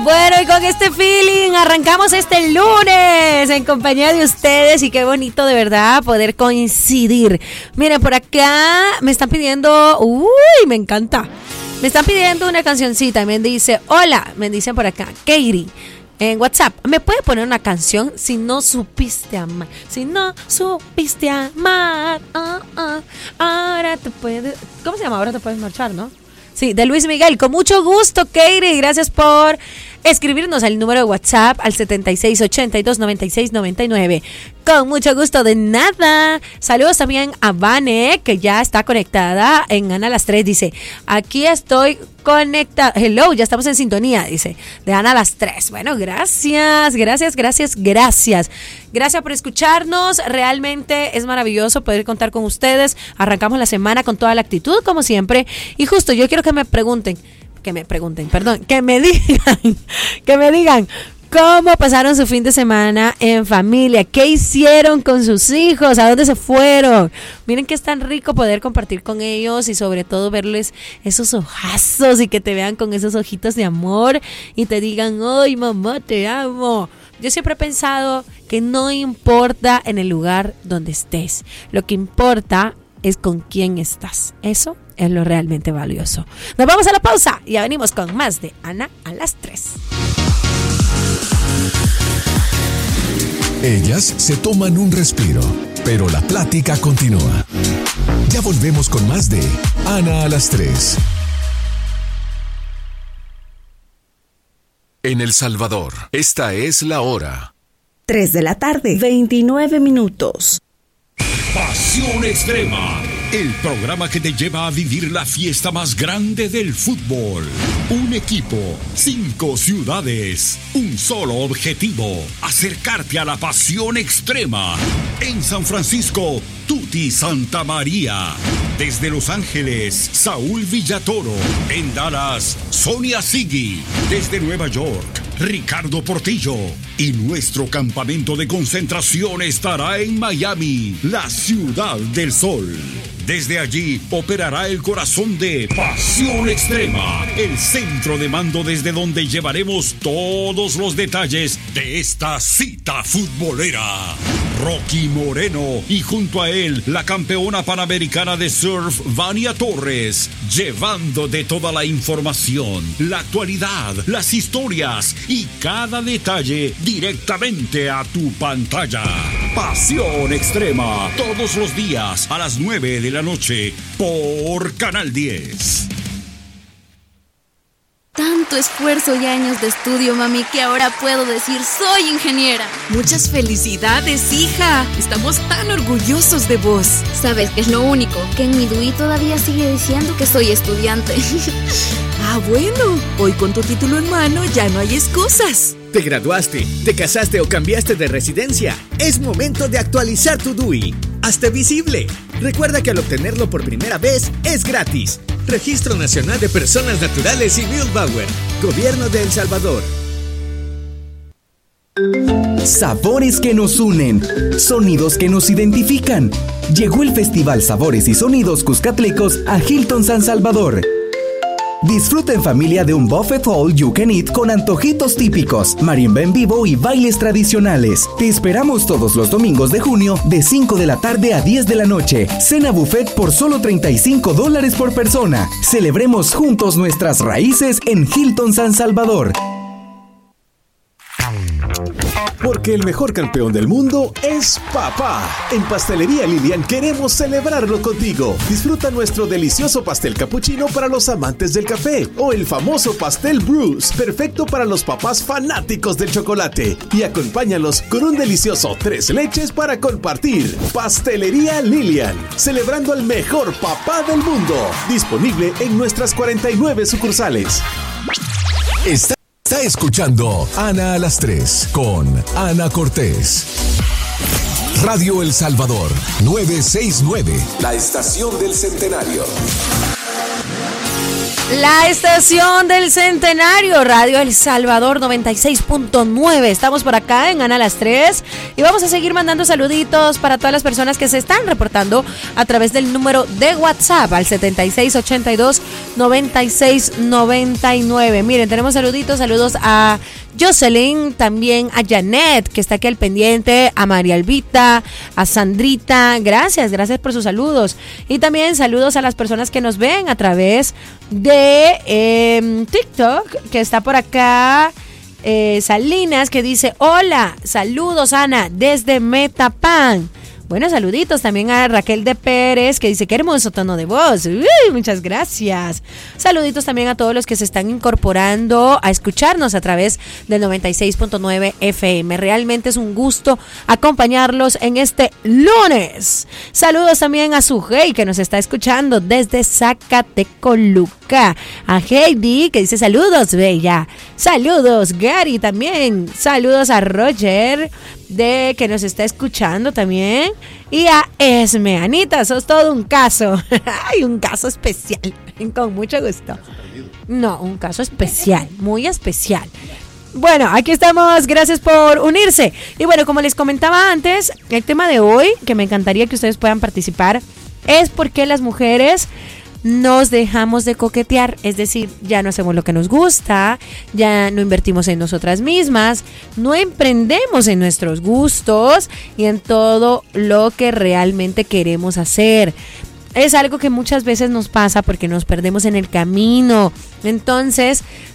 Bueno, y con este feeling arrancamos este lunes en compañía de ustedes y qué bonito de verdad poder coincidir. Miren, por acá me están pidiendo, me encanta. Me están pidiendo una cancioncita y me dice, hola, me dicen por acá, Katie, en WhatsApp, ¿me puede poner una canción? Si no supiste amar, si no supiste amar, ahora te puedes, ¿cómo se llama? Ahora te puedes marchar, ¿no? Sí, de Luis Miguel. Con mucho gusto, Katie. Gracias por escribirnos al número de WhatsApp al 76829699. Con mucho gusto, de nada. Saludos también a Vane, que ya está conectada en Ana las 3. Dice, aquí estoy conectada. Hello, ya estamos en sintonía, dice, de Ana las 3. Bueno, gracias. Gracias por escucharnos. Realmente es maravilloso poder contar con ustedes. Arrancamos la semana con toda la actitud, como siempre. Y justo, yo quiero que me digan cómo pasaron su fin de semana en familia, qué hicieron con sus hijos, a dónde se fueron. Miren que es tan rico poder compartir con ellos y sobre todo verles esos ojazos y que te vean con esos ojitos de amor y te digan, ¡ay, mamá, te amo! Yo siempre he pensado que no importa en el lugar donde estés, lo que importa es con quién estás. Eso es lo realmente valioso. Nos vamos a la pausa y ya venimos con más de Ana a las 3. Ellas se toman un respiro, pero la plática continúa. Ya volvemos con más de Ana a las 3. En El Salvador, esta es la hora. 3 de la tarde, 29 minutos. Pasión Extrema, el programa que te lleva a vivir la fiesta más grande del fútbol. Un equipo, 5 ciudades, un solo objetivo: acercarte a la pasión extrema. En San Francisco, Tuti Santa María. Desde Los Ángeles, Saúl Villatoro. En Dallas, Sonia Sigui. Desde Nueva York, Ricardo Portillo. Y nuestro campamento de concentración estará en Miami, la ciudad del sol. Desde allí operará el corazón de Pasión Extrema, el centro de mando desde donde llevaremos todos los detalles de esta cita futbolera. Rocky Moreno y junto a él la campeona panamericana de surf Vania Torres, llevando de toda la información, la actualidad, las historias y cada detalle directamente a tu pantalla. Pasión Extrema, todos los días a las 9 de la noche por Canal 10. Tanto esfuerzo y años de estudio, mami, que ahora puedo decir soy ingeniera. Muchas felicidades, hija. Estamos tan orgullosos de vos. ¿Sabes qué es lo único? Que en mi DUI todavía sigue diciendo que soy estudiante. Ah, bueno. Hoy con tu título en mano ya no hay excusas. Te graduaste, te casaste o cambiaste de residencia. Es momento de actualizar tu DUI. Hazte visible. Recuerda que al obtenerlo por primera vez es gratis. Registro Nacional de Personas Naturales y Milbauer. Gobierno de El Salvador. Sabores que nos unen, sonidos que nos identifican. Llegó el Festival Sabores y Sonidos Cuscatlecos a Hilton San Salvador. Disfruta en familia de un buffet all you can eat con antojitos típicos, marimba en vivo y bailes tradicionales. Te esperamos todos los domingos de junio de 5 de la tarde a 10 de la noche. Cena buffet por solo $35 por persona. Celebremos juntos nuestras raíces en Hilton San Salvador. Porque el mejor campeón del mundo es papá. En Pastelería Lilian queremos celebrarlo contigo. Disfruta nuestro delicioso pastel capuchino para los amantes del café o el famoso pastel Bruce, perfecto para los papás fanáticos del chocolate. Y acompáñalos con un delicioso 3 leches para compartir. Pastelería Lilian, celebrando al mejor papá del mundo. Disponible en nuestras 49 sucursales. Está escuchando Ana a las 3 con Ana Cortés. Radio El Salvador 969, la estación del centenario. La estación del Centenario, Radio El Salvador 96.9. Estamos por acá en Ana a las 3 y vamos a seguir mandando saluditos para todas las personas que se están reportando a través del número de WhatsApp al 7682-9699. Miren, tenemos saludos a Jocelyn, también a Janet, que está aquí al pendiente, a María Albita, a Sandrita, gracias por sus saludos. Y también saludos a las personas que nos ven a través de TikTok, que está por acá, Salinas, que dice, hola, saludos Ana, desde Metapan. Bueno, saluditos también a Raquel de Pérez, que dice, qué hermoso tono de voz. Uy, muchas gracias. Saluditos también a todos los que se están incorporando a escucharnos a través del 96.9 FM. Realmente es un gusto acompañarlos en este lunes. Saludos también a Sujei, que nos está escuchando desde Zacatecoluca. A Heidi, que dice, saludos, bella. Saludos, Gary también. Saludos a Roger, que nos está escuchando también. Y a Esme. Anita, sos todo un caso. Ay, un caso especial. Con mucho gusto. No, un caso especial, muy especial. Bueno, aquí estamos, gracias por unirse. Y bueno, como les comentaba antes, el tema de hoy, que me encantaría que ustedes puedan participar, es por qué las mujeres nos dejamos de coquetear, es decir, ya no hacemos lo que nos gusta, ya no invertimos en nosotras mismas, no emprendemos en nuestros gustos y en todo lo que realmente queremos hacer. Es algo que muchas veces nos pasa porque nos perdemos en el camino. Entonces,